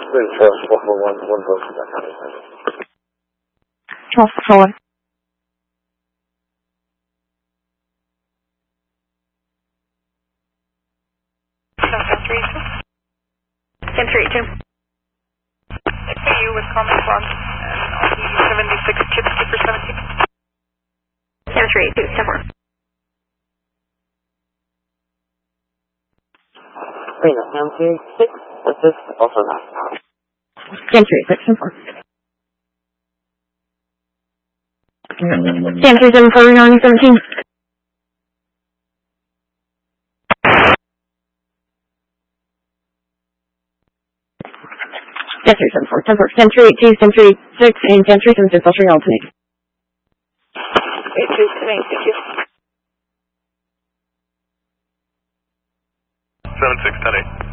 Reinforce 441, 1 Brooklyn, back on the Charles Patrol 1. Ten 382. You with Common Front and RP 76 chips for 17. 10 382, 10 4. Reno, MTA6, this is also not. 10 386, 10 4. 10 374, Reno 17. 10 374, 10 4, 10 382, 10 386, and 10 376, all 3 alternate. 82, thank you. 76, 10 8.